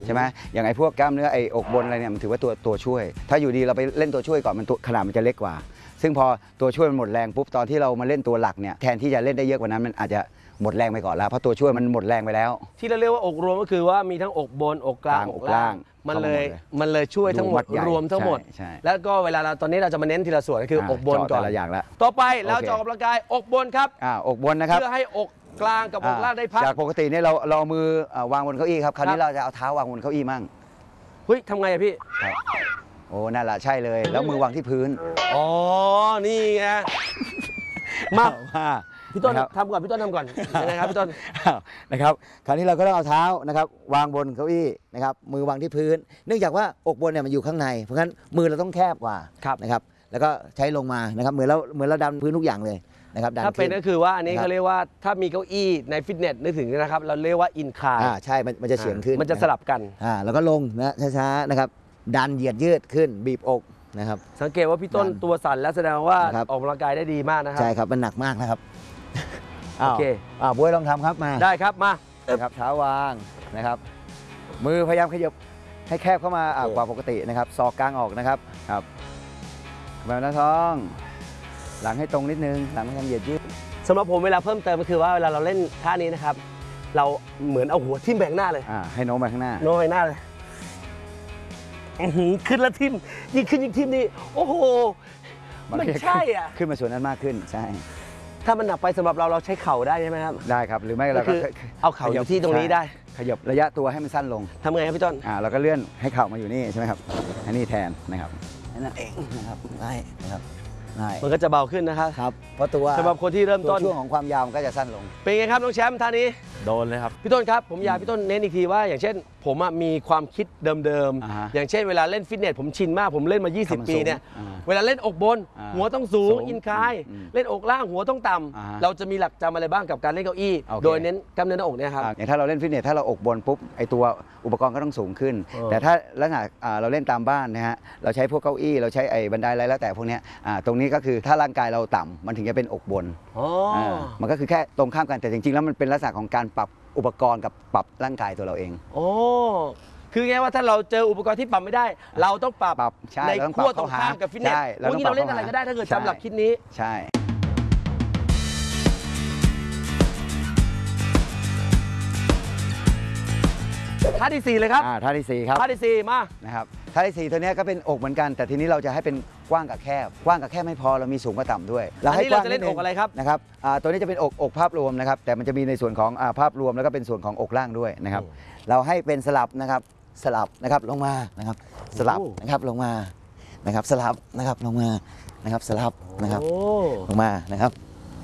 ใช่ไหมอย่างไอ้พวกกล้ามเนื้อไอ้อกบนอะไรเนี่ยมันถือว่าตัวช่วยถ้าอยู่ดีเราไปเล่นตัวช่วยก่อนมันตัวขนาดมันจะเล็กกว่าซึ่งพอตัวช่วยมันหมดแรงปุ๊บตอนที่เรามาเล่นตัวหลักเนี่ยแทนที่จะเล่นได้เยอะกว่านั้นมันอาจจะหมดแรงไปก่อนแล้วเพราะตัวช่วยมันหมดแรงไปแล้วที่เราเรียกว่าอกรวมก็คือว่ามีทั้งอกบนอกกลางอกล่างมันเลยช่วยทั้งหมดรวมทั้งหมดแล้วก็เวลาเราตอนนี้เราจะมาเน้นทีละส่วนก็คืออกบนก่อนต่อไปเราจะออกกำลังกายอกบนครับอกบนนะครับเพื่อให้อกกลางกับอกล่างได้พักจากปกติเนี่ยเราเอามือวางบนเก้าอี้ครับคราวนี้เราจะเอาเท้าวางบนเก้าอี้มั่งเฮ้ยทำไงอะพี่โอ้นั่นแหละใช่เลยแล้วมือวางที่พื้นอ๋อนี่ไงมาพี่ต้นทำก่อนพี่ต้นทำก่อนยังไงครับพี่ต้นนะครับคราวนี้เราก็ต้องเอาเท้านะครับวางบนเก้าอี้นะครับมือวางที่พื้นเนื่องจากว่าอกบนเนี่ยมันอยู่ข้างในเพราะงั้นมือเราต้องแคบกว่านะครับแล้วก็ใช้ลงมานะครับเหมือนเราดันพื้นทุกอย่างเลยนะครับถ้าเป็นก็คือว่าอันนี้เขาเรียกว่าถ้ามีเก้าอี้ในฟิตเนสนึกถึงนะครับเราเรียกว่าอินคลายใช่มันจะเฉียงขึ้นมันจะสลับกันแล้วก็ลงนะช้าๆนะครับดันเหยียดยืดขึ้นบีบอกนะครับสังเกตว่าพี่ต้นตัวสั่นแล้วแสดงว่าออกกำลังกายได้ดีมากนะครับใช่ครับมันหนักมากนะครับโอเคบ๊วยลองทำครับมาได้ครับมาครับเท้าวางนะครับมือพยายามขยับให้แคบเข้ามากว่าปกตินะครับศอกกลางออกนะครับครับแบบหน้าท้องหลังให้ตรงนิดนึงหลังให้เหยียดยืดสำหรับผมเวลาเพิ่มเติมก็คือว่าเวลาเราเล่นท่านี้นะครับเราเหมือนเอาหัวทิ่มแบงหน้าเลยให้โน้มไปข้างหน้าโน้มไปหน้าเลยขึ้นแล้วทิ่มยิ่งขึ้นยิ่งทิ่มนี่โอ้โหมันใช่อ่ะขึ้นมาส่วนนั้นมากขึ้นใช่ถ้ามันหนักไปสำหรับเราใช้เข่าได้ใช่ไหมครับได้ครับหรือไม่เราก็เอาเข่าอยู่ที่ตรงนี้ได้ขยับระยะตัวให้มันสั้นลงทำไงครับพี่ต้นเราก็เลื่อนให้เข่ามาอยู่นี่ใช่ไหมครับอันนี้แทนนะครับนั่นเองนะครับได้นะครับมันก็จะเบาขึ้นนะครับครับเพราะตัวสำหรับคนที่เริ่มต้นช่วงของความยาวมันก็จะสั้นลงเป็นไงครับน้องแชมป์ท่านี้โดนเลยครับพี่ต้นครับผมอยากพี่ต้นเน้นอีกทีว่าอย่างเช่นผมมีความคิดเดิมๆอย่างเช่นเวลาเล่นฟิตเนสผมชินมากผมเล่นมา20ปีเนี่ยเวลาเล่นอกบนหัวต้องสูงอินคลายเล่นอกล่างหัวต้องต่ำเราจะมีหลักจำอะไรบ้างกับการเล่นเก้าอี้โดยเน้นกล้ามเนื้อหน้าอกเนี่ยครับอย่างถ้าเราเล่นฟิตเนสถ้าเราอกบนปุ๊บไอตัวอุปกรณ์ก็ต้องสูงขึ้นแต่ถ้าลักษณะเราเล่นตามบ้านนะฮะเราใช้พวกเก้าอี้เราใช้ไอ้บันไดอะไรแล้วแต่พวกนี้ตรงนี้ก็คือถ้าร่างกายเราต่ำมันถึงจะเป็นอกบนมันก็คือแค่ตรงข้ามกันแต่จริงๆแล้วมันเป็นลักษณะของการปรับอุปกรณ์กับปรับร่างกายตัวเราเองโอ้คือไงว่าถ้าเราเจออุปกรณ์ที่ปรับไม่ได้เราต้องปรับในขั้วตรงข้ามกับฟิตเนสวันนี้เราเล่นอะไรก็ได้ถ้าเกิดจำหลักคิดนี้ใช่ท่าที่4เลยครับท่าที่4ครับท่าที่4มานะครับท่าที่4ตัวนี้ก็เป็นอกเหมือนกันแต่ทีนี้เราจะให้เป็นกว้างกับแคบไม่พอเรามีสูงกับต่ำด้วยเราให้กว้างจะเล่นอกอะไรครับนะครับตัวนี้จะเป็นอกภาพรวมนะครับแต่มันจะมีในส่วนของภาพรวมแล้วก็เป็นส่วนของอกล่างด้วยนะครับเราให้เป็นสลับนะครับลงมานะครับสลับนะครับลงมานะครับสลับนะครับลงมานะครับสลับนะครับลงมานะครับ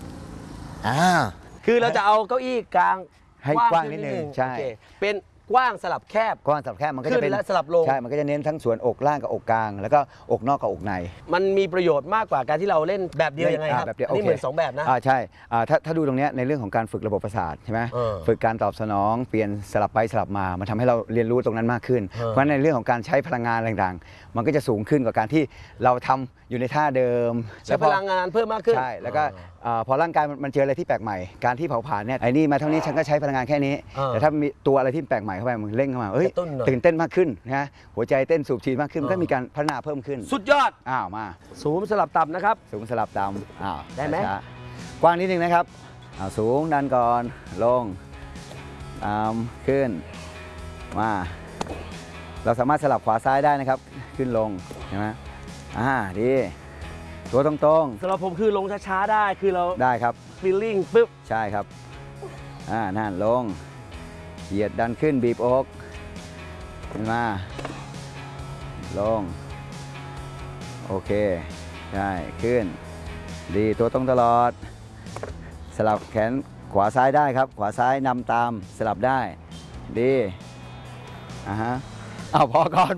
คือเราจะเอาเก้าอี้กลางให้กว้างนิดนึงใช่เป็นกว้างสลับแคบมันก็จะเป็นสลับลงใช่มันก็จะเน้นทั้งส่วนอกล่างกับอกกลางแล้วก็อกนอกกับอกในมันมีประโยชน์มากกว่าการที่เราเล่นแบบเดียวยังไงครับนี่เหมือน2แบบนะใช่ถ้าดูตรงนี้ในเรื่องของการฝึกระบบประสาทใช่ไหมฝึกการตอบสนองเปลี่ยนสลับไปสลับมามันทำให้เราเรียนรู้ตรงนั้นมากขึ้นเพราะในเรื่องของการใช้พลังงานต่างๆมันก็จะสูงขึ้นกว่าการที่เราทำอยู่ในท่าเดิมใช้พลังงานเพิ่มมากขึ้นใช่แล้วก็พอร่างกายมันเจออะไรที่แปลกใหม่การที่เผาผลาญเนี่ยไอ้นี่มาเท่านี้ฉันก็ใช้พลังงานแค่นี้แต่ถ้ามีตัวอะไรที่แปลกใหม่เข้าไปมันเร่งเข้ามาตื่นเต้นมากขึ้นนะหัวใจเต้นสูบฉีดมากขึ้นมันก็มีการพัฒนาเพิ่มขึ้นสุดยอดมาสูงสลับต่ำนะครับสูงสลับต่ำได้ไหมกว้างนิดนึงนะครับสูงดันก่อนลงขึ้นมาเราสามารถสลับขวาซ้ายได้นะครับขึ้นลงใช่ไหมดีตัวตรงๆสำหรับผมคือลงช้าๆได้คือเราได้ครับฟีลลิ่งปึ๊บใช่ครับนั่นลงเหยียดดันขึ้นบีบอกขึ้นมาลงโอเคใช่ขึ้นดีตัวตรงตลอดสลับแขนขวาซ้ายได้ครับขวาซ้ายนำตามสลับได้ดีพอก่อน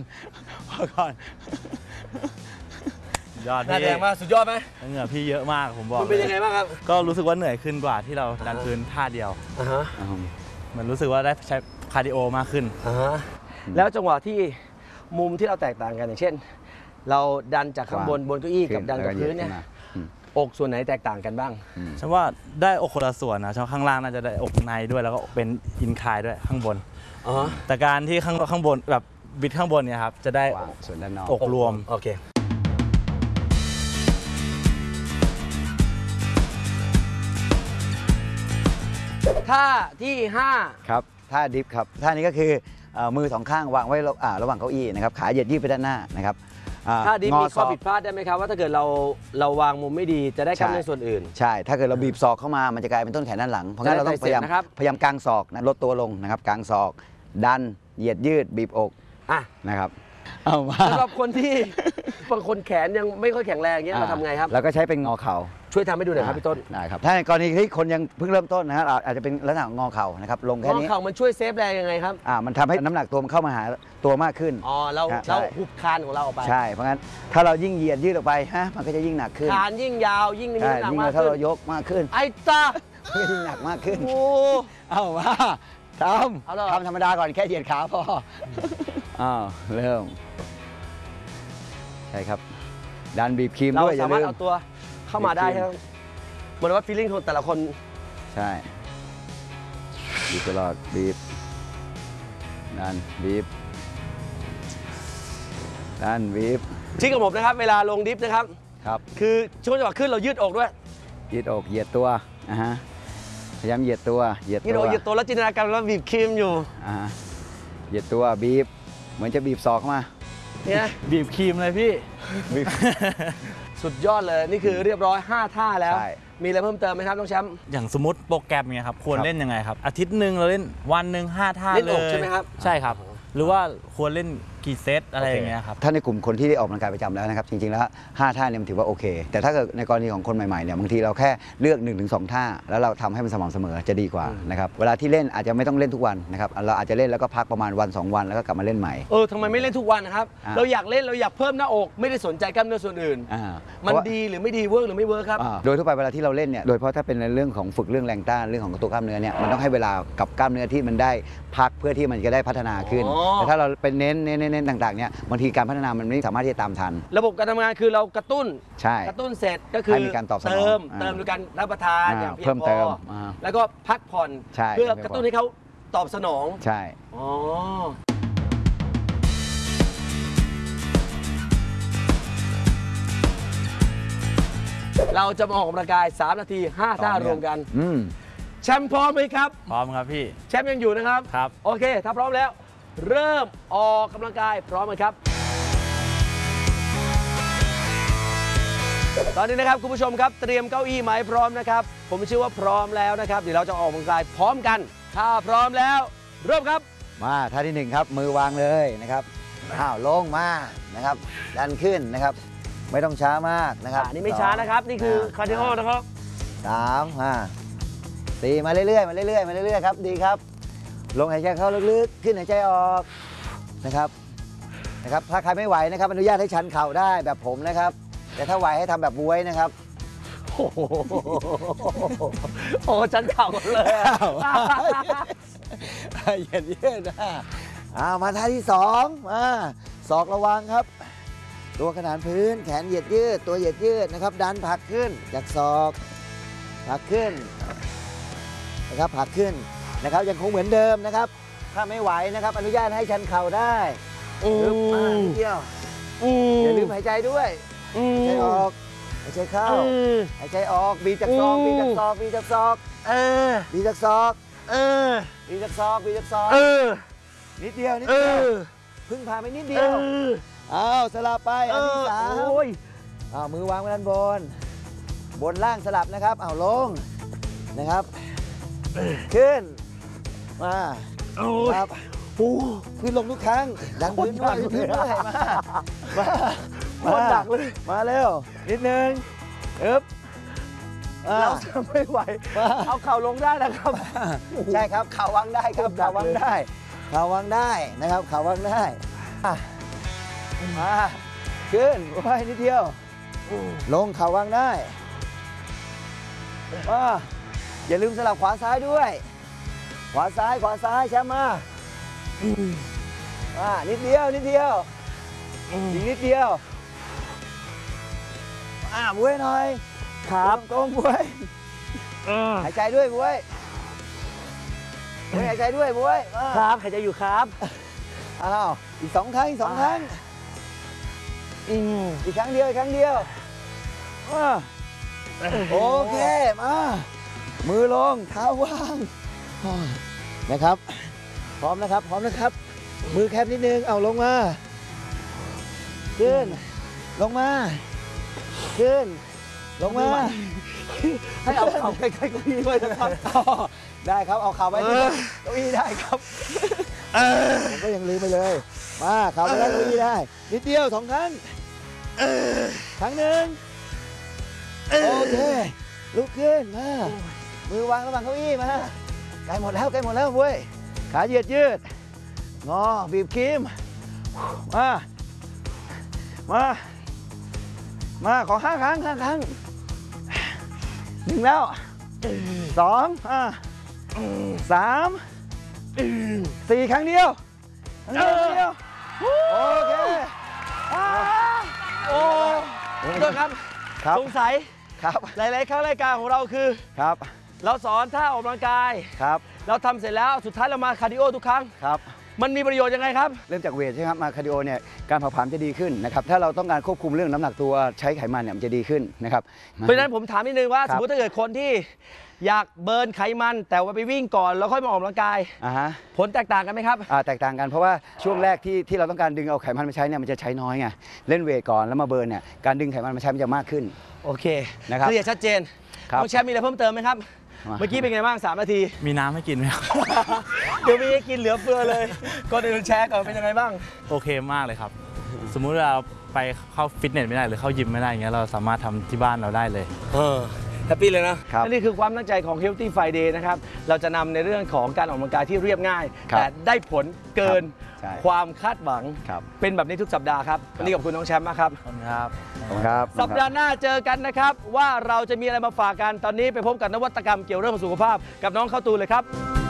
ยอดน่าแรงมากสุดยอดไหมเหงื่อพี่เยอะมากผมบอกมันเป็นยังไงบ้างครับก็รู้สึกว่าเหนื่อยขึ้นกว่าที่เราดันพื้นท่าเดียวมันรู้สึกว่าได้ใช้คาร์ดิโอมากขึ้นแล้วจังหวะที่มุมที่เราแตกต่างกันอย่างเช่นเราดันจากข้างบนเก้าอี้กับดันกับพื้นเนี่ยอกส่วนไหนแตกต่างกันบ้างฉันว่าได้อกคนละส่วนนะข้างล่างน่าจะได้อกในด้วยแล้วก็เป็นอินคลายด้วยข้างบนอ๋อแต่การที่ข้างบนแบบบิดข้างบนเนี่ยครับจะได้กว้างส่วนด้านนอกอกรวมโอเคท่าที่ครับท่าดิฟครับท่านี้ก็คือมือสองข้างวางไว้ระหว่างเก้าอี้นะครับขาเหยียดยืดไปด้านหน้านะครับ 5ท่าดิฟงอมีศข้ออกผิดพลาดได้ไหมครับว่าถ้าเกิดเราวางมุมไม่ดีจะได้กล้ามเนื้อส่วนอื่นใช่ถ้าเกิดเราบีบศอกเข้ามามันจะกลายเป็นต้นแขนด้านหลังเพราะงั้นเราต้องพยายามนะครับกางศอกนะลดตัวลงนะครับกางศอกดันเหยียดยืดบีบอกอ่ะนะครับเอามาสำหรับคนที่ บางคนแขนยังไม่ค่อยแข็งแรงเงี้ยเราทำไงครับเราก็ใช้เป็นงอเข่าช่วยทำให้ดูหน่อยครับพี่ต้นได้ครับถ้าในกรณีที่คนยังเพิ่งเริ่มต้นนะฮะอาจจะเป็นลักษณะงอเข่านะครับลงงแค่อนี้เข่ามันช่วยเซฟแรงยังไงครับมันทำให้น้ำหนักตัวมันเข้ามาหาตัวมากขึ้นอ๋อเราใช่หุบคานของเราออกไปใช่เพราะงั้นถ้าเรายิ่งเหยียดยืดออกไปมันก็จะยิ่งหนักขึ้นคานยิ่งยาวยิ่งมีใช่น้ำหนักยิ่งมากถ้าขึ้เรานยกมากขึ้นไอ้จ้ามันก็ยิ่งหนักมากขึ้นโอ้เอามาทเอาเหรอำธรรมดาก่อนแค่เหยียดขาพอเริ่มใช่ครับดันบีบครีมเราด้วยอย่าสามารถลืมเอาตัวเข้ามาได้ครับเหมือนว่าฟีลลิ่งของแต่ละคนใช่บีบตลอดบีบดันบีบดันบีบที่กับผมนะครับเวลาลงดิฟนะครับครับคือช่วงจังหวะขึ้นเรายืดอกด้วยยืดอกเหยียดตัวพยายามเหยียดตัวเหยียดยืดตัอวกยืดตัวแล้วจินตนาการเราบีบครีมอยู่เหยียดตัวบีบเหมือนจะบีบศอกเข้ามาเนี่ยบีบครีมเลยพี่บีบสุดยอดเลยนี่คือเรียบร้อย 5 ท่าแล้วใช่มีอะไรเพิ่มเติมไหมครับน้องแชมป์อย่างสมมติโปรแกรมเนี่ยครับควรครับเล่นยังไงครับ อาทิตย์หนึ่งเราเล่นวันหนึ่ง5 ท่าเล่นเลอกยใช่ไหมครับใช่ครับ หรือว่าควรเล่นกี่เซตอะไรอย่างเงี้ยครับถ้าในกลุ่มคนที่ได้ออกกำลังกายประจำแล้วนะครับจริงๆแล้ว5ท่าเนี่ยมันถือว่าโอเค แต่ถ้าเกิดในกรณีของคนใหม่ๆเนี่ยบางทีเราแค่เลือก 1-2 ท่า แล้วเราทำให้มันสม่ำเสมอจะดีกว่านะครับเวลาที่เล่นอาจจะไม่ต้องเล่นทุกวันนะครับเราอาจจะเล่นแล้วก็พักประมาณวัน 2 วันแล้วก็กลับมาเล่นใหม่ทำไมไม่เล่นทุกวันนะครับ เราอยากเล่นเราอยากเพิ่มหน้าอก ไม่ได้สนใจกล้ามเนื้อส่วนอื่น มันดีหรือไม่ดีเวิร์กหรือไม่เวิร์กครับโดยทั่วไปเวลาที่เราเล่นเนี่ยโดยเฉพาะถ้าเป็นในเรื่องของฝึกเรื่องแรงต้านเรื่องของตัวกล้ามเนื้อเนี่ยมันต้องให้เวลากับกล้ามเนื้อที่มันได้พักเพื่อที่มันจะได้พัฒนาขึ้นอ๋อแต่ถ้าเราเป็นเน้นต่างๆเนี่ยบางทีการพัฒนามันไม่สามารถที่จะตามทันระบบการทำงานคือเรากระตุ้นใช่กระตุ้นเสร็จก็คือให้มีการตอบสนองเติมอ่าเติมโดยการรับประทานอย่างเพียเพิ่งมพเติอมแล้วก็พักผ่อนใช่เพื่อกระตุ้นให้เขาตอบสนองใช่อ๋อเราจะมาออกกำลังกาย 3 นาที 5 ท่ารวมกัน แชมป์พร้อมไหมครับพร้อมครับพี่แชมป์ยังอยู่นะครับครับโอเค ถ้าพร้อมแล้ว เริ่มออกกำลังกายพร้อมไหมครับ ตอนนี้นะครับคุณผู้ชมครับเตรียมเก้าอี้ไหมพร้อมนะครับ ผมเชื่อว่าพร้อมแล้วนะครับเดี๋ยวเราจะออกกำลังกายพร้อมกัน ถ้าพร้อมแล้ว เริ่มครับมาท่าที่1ครับมือวางเลยนะครับลงมานะครับดันขึ้นนะครับไม่ต้องช้ามากนะครับอันนี้ไม่ช้านะครับนี่คือคาร์ดิโอนะครับ 4มาเรื่อยๆมาเรื่อยๆมาเรื่อยๆครับดีครับลงหายใจเข้าลึกๆขึ้นหายใจออกนะครับถ้าใครไม่ไหวนะครับอนุญาตให้ชันเข่าได้แบบผมนะครับแต่ถ้าไหวให้ทำแบบบวยนะครับโอ้ฉันเข่าหมดเลยอะเหยียดยืดมาท่าที่2มาศอกระวังครับตัวขนานพื้นแขนเหยียดยืดตัวเหยียดยืดนะครับดันผลักขึ้นจากศอกผลักขึ้นนะครับผลักขึ้นนะครับยังคงเหมือนเดิมนะครับถ้าไม่ไหวนะครับอนุญาตให้ชันเข่าได้ลึกมานิดเดียวอย่าลืมหายใจด้วยหายใจออกหายใจเข้าหายใจออกบีบจากศอกบีบจากศอกบีบจากศอกบีบจากศอกบีบจากศอกบีบจากศอกนิดเดียวนิดเดียวพึ่งพาไปนิดเดียวสลับไปอันที่3มือวางไว้ด้านบนล่างสลับนะครับลงนะครับขึ้นมาครับขึ้นลงทุกครั้งดันพื้นด้วยพื้นด้วยมาดักเลยมาเร็วนิดนึงเราจะไม่ไหวเอาเข่าลงได้นะครับใช่ครับเข่าวางได้ครับเข่าวางได้เข่าวางได้นะครับเข่าวางได้มาขึ้นไว้นิดเดียวลงเข่าวางได้อย่าลืมสลับขวาซ้ายด้วยขวาซ้ายแชมป์มานิดเดียวอีกนิดเดียวบวยหน่อยตรงบวยหายใจด้วยบวยบ๊วยหายใจด้วยบ๊วยมาครับใครจะอยู่ครับอ้าวอีก2 ครั้งอีก2 ครั้งอีกครั้งเดียวอีกครั้งเดียวมาโอเคมามือลงเท้าวางนะครับพร้อมนะครับพร้อมนะครับมือแคบนิดนึงเอาลงมาขึ้นลงมาขึ้นลงมาให้เอาเข่าใกล้ๆเก้าอี้ด้วยนะครับได้ครับเอาเข่าไว้ที่เก้าอี้ได้ครับผมก็ยังลืมไปเลยมาเข่าไปได้เก้าอี้ได้นิดเดียว2 ครั้งครั้งหนึ่งโอเคลุกขึ้นมามือวางระหว่างเก้าอี้มาใกล้หมดแล้วใกล้หมดแล้วเว้ยขาเหยียดยืดงอบีบครีมมาขอ5 ครั้ง5 ครั้ง1แล้ว2 3 4 ครั้งเดียวโอเคโอ้โทษครับครับสงสัยครับหลายๆครั้งรายการของเราคือครับเราสอนท่าออกกำลังกายครับเราทำเสร็จแล้วสุดท้ายเรามาคาร์ดิโอทุกครั้งครับมันมีประโยชน์ยังไงครับเริ่มจากเวทใช่ไหมครับมาคาร์ดิโอเนี่ยการเผาผลาญจะดีขึ้นนะครับถ้าเราต้องการควบคุมเรื่องน้ำหนักตัวใช้ไขมันเนี่ยมันจะดีขึ้นนะครับเพราะฉะนั้นผมถามนิดนึงว่าครัสบมมติถ้าเกิดคนที่อยากเบิร์นไขมัน แต่ว่าไปวิ่งก่อนแล้วค่อยมาออกกำลังกายฮะผลแตกต่างกันไหมครับแตกต่างกันเพราะว่าช่วงแรกที่เราต้องการดึงเอาไขมันมาใช้เนี่ยมันจะใช้น้อยไงเล่นเวทก่อนแล้วมาเบิร์นเนี่ยการดึงไขมันมาใช้มันจะมากขึ้นโอเคนะครับคืออย่าชัดเจนครับน้องแชมป์มีอะไรเพิ่มเติมไหมครับมาเมื่อกี้เป็นไงบ้าง3 นาทีมีน้ำให้กินไหมครับเดี๋ยวมีให้กินเหลือเฟือเลยก่อนอื่นแชร์ก่อนเป็นยังไงบ้างโอเคมากเลยครับ สมมุติว่าเราไปเข้าฟิตเนสไม่ได้หรือเข้ายิมไม่ได้อย่างเงี้ยเราสามารถทำที่บ้านเราได้เลยแฮปปี้เลยนะครับ และนี่คือความตั้งใจของ Healthy Friday นะครับ เราจะนำในเรื่องของการออกกำลังกายที่เรียบง่ายครับแต่ได้ผลเกินใช่ความคาดหวังครับเป็นแบบนี้ทุกสัปดาห์ครับ วันนี้ขอบคุณน้องแชมป์มากครับขอบคุณครับขอบคุณครับสัปดาห์หน้าเจอกันนะครับ ว่าเราจะมีอะไรมาฝากกัน ตอนนี้ไปพบกับนวัตกรรมเกี่ยวเรื่องของสุขภาพกับน้องเข้าตูนเลยครับ